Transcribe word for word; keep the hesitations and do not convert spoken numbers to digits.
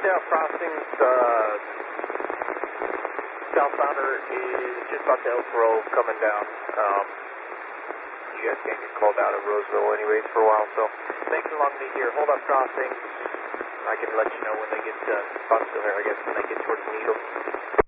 Tail crossings, uh, southbounder is just about to Elk Grove coming down. Um, you guys can't get called out of Roseville anyways for a while, so thanks along me here. Hold up crossing. I can let you know when they get, uh, possibly, I guess, when they get towards Needle.